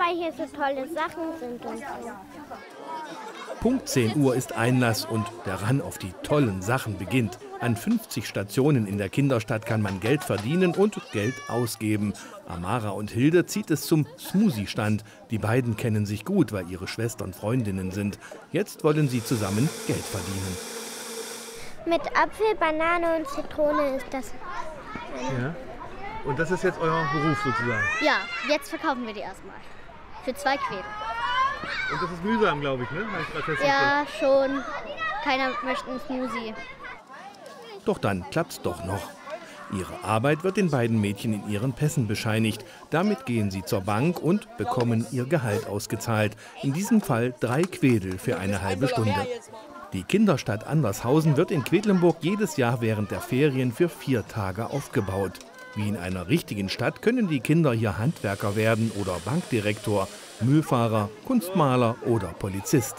weil hier so tolle Sachen sind und so. Punkt 10 Uhr ist Einlass und der Run auf die tollen Sachen beginnt. An 50 Stationen in der Kinderstadt kann man Geld verdienen und Geld ausgeben. Amara und Hilde zieht es zum Smoothie-Stand. Die beiden kennen sich gut, weil ihre Schwestern Freundinnen sind. Jetzt wollen sie zusammen Geld verdienen. Mit Apfel, Banane und Zitrone ist das. Ja. Und das ist jetzt euer Beruf sozusagen? Ja, jetzt verkaufen wir die erstmal. Für 2 Quäden. Und das ist mühsam, glaube ich, ne? Ja, schon. Keiner möchte einen Smoothie. Doch dann klappt's doch noch. Ihre Arbeit wird den beiden Mädchen in ihren Pässen bescheinigt. Damit gehen sie zur Bank und bekommen ihr Gehalt ausgezahlt. In diesem Fall 3 Quedel für eine halbe Stunde. Die Kinderstadt Andershausen wird in Quedlinburg jedes Jahr während der Ferien für 4 Tage aufgebaut. Wie in einer richtigen Stadt können die Kinder hier Handwerker werden oder Bankdirektor, Müllfahrer, Kunstmaler oder Polizist.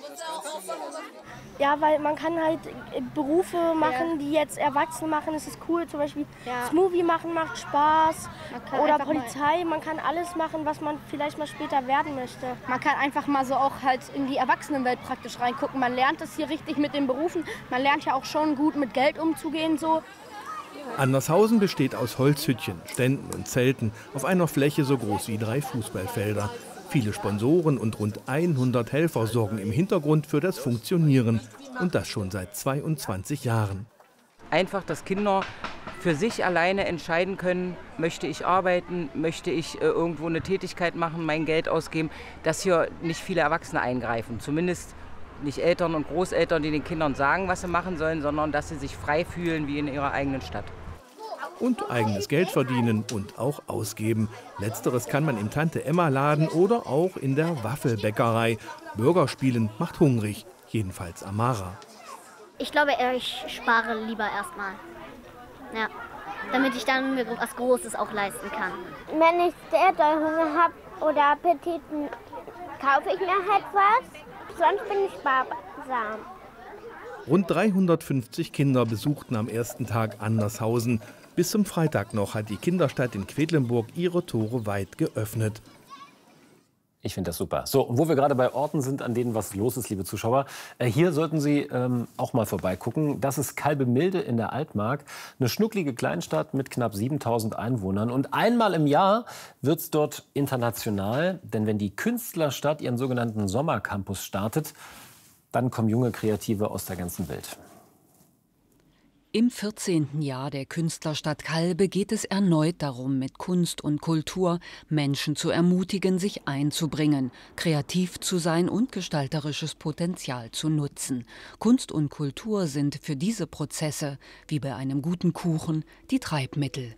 Ja, weil man kann halt Berufe machen, die jetzt Erwachsene machen. Das ist cool, zum Beispiel Smoothie machen macht Spaß oder Polizei. Man kann alles machen, was man vielleicht mal später werden möchte. Man kann einfach mal so auch halt in die Erwachsenenwelt praktisch reingucken. Man lernt das hier richtig mit den Berufen. Man lernt ja auch schon gut mit Geld umzugehen so. Andershausen besteht aus Holzhüttchen, Ständen und Zelten auf einer Fläche so groß wie 3 Fußballfelder. Viele Sponsoren und rund 100 Helfer sorgen im Hintergrund für das Funktionieren. Und das schon seit 22 Jahren. Einfach, dass Kinder für sich alleine entscheiden können, möchte ich arbeiten, möchte ich irgendwo eine Tätigkeit machen, mein Geld ausgeben, dass hier nicht viele Erwachsene eingreifen. Zumindest nicht Eltern und Großeltern, die den Kindern sagen, was sie machen sollen, sondern dass sie sich frei fühlen wie in ihrer eigenen Stadt. Und eigenes Geld verdienen und auch ausgeben. Letzteres kann man im Tante-Emma-Laden oder auch in der Waffelbäckerei. Bürgerspielen macht hungrig, jedenfalls Amara. Ich glaube, ich spare lieber erstmal. Ja, damit ich dann mir was Großes auch leisten kann. Wenn ich sehr doll Hunger habe oder Appetit, kaufe ich mir halt was. Sonst bin ich sparsam. Rund 350 Kinder besuchten am ersten Tag Andershausen. Bis zum Freitag noch hat die Kinderstadt in Quedlinburg ihre Tore weit geöffnet. Ich finde das super. So, und wo wir gerade bei Orten sind, an denen was los ist, liebe Zuschauer, hier sollten Sie auch mal vorbeigucken. Das ist Kalbemilde in der Altmark, eine schnucklige Kleinstadt mit knapp 7.000 Einwohnern. Und einmal im Jahr wird es dort international, denn wenn die Künstlerstadt ihren sogenannten Sommercampus startet, dann kommen junge Kreative aus der ganzen Welt. Im 14. Jahr der Künstlerstadt Kalbe geht es erneut darum, mit Kunst und Kultur Menschen zu ermutigen, sich einzubringen, kreativ zu sein und gestalterisches Potenzial zu nutzen. Kunst und Kultur sind für diese Prozesse, wie bei einem guten Kuchen, die Treibmittel.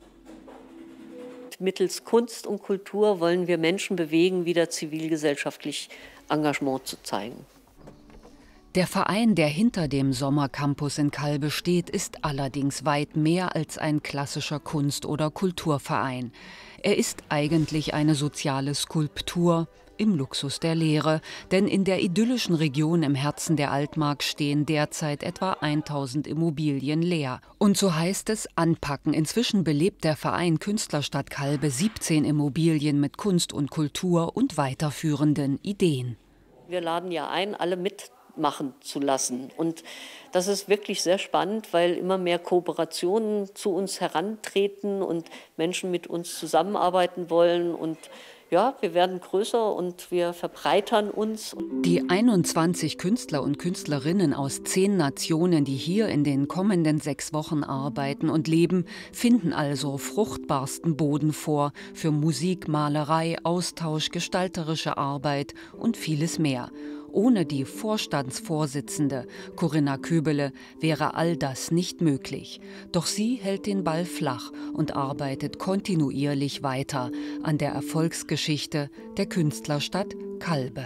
Mittels Kunst und Kultur wollen wir Menschen bewegen, wieder zivilgesellschaftlich Engagement zu zeigen. Der Verein, der hinter dem Sommercampus in Kalbe steht, ist allerdings weit mehr als ein klassischer Kunst- oder Kulturverein. Er ist eigentlich eine soziale Skulptur im Luxus der Leere, denn in der idyllischen Region im Herzen der Altmark stehen derzeit etwa 1000 Immobilien leer. Und so heißt es anpacken. Inzwischen belebt der Verein Künstlerstadt Kalbe 17 Immobilien mit Kunst und Kultur und weiterführenden Ideen. Wir laden ja ein, alle mitmachen zu lassen. Und das ist wirklich sehr spannend, weil immer mehr Kooperationen zu uns herantreten und Menschen mit uns zusammenarbeiten wollen. Und ja, wir werden größer und wir verbreitern uns. Die 21 Künstler und Künstlerinnen aus 10 Nationen, die hier in den kommenden 6 Wochen arbeiten und leben, finden also fruchtbarsten Boden vor für Musik, Malerei, Austausch, gestalterische Arbeit und vieles mehr. Ohne die Vorstandsvorsitzende Corinna Köbele wäre all das nicht möglich. Doch sie hält den Ball flach und arbeitet kontinuierlich weiter an der Erfolgsgeschichte der Künstlerstadt Kalbe.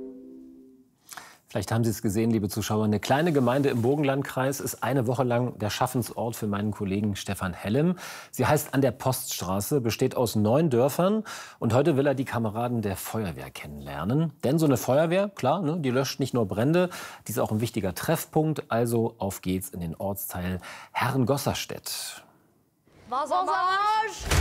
Vielleicht haben Sie es gesehen, liebe Zuschauer, eine kleine Gemeinde im Burgenlandkreis ist eine Woche lang der Schaffensort für meinen Kollegen Stefan Hellem. Sie heißt An der Poststraße, besteht aus 9 Dörfern und heute will er die Kameraden der Feuerwehr kennenlernen. Denn so eine Feuerwehr, klar, ne, die löscht nicht nur Brände, die ist auch ein wichtiger Treffpunkt. Also auf geht's in den Ortsteil Herrengosserstedt. Wassermarsch!